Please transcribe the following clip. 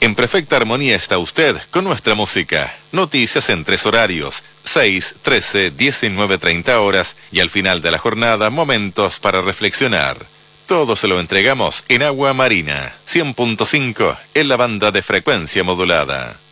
En perfecta armonía está usted con nuestra música. Noticias en 3 horarios, 6, 13, 19, 30 horas y al final de la jornada momentos para reflexionar. Todo se lo entregamos en Agua Marina, 100.5 en la banda de frecuencia modulada.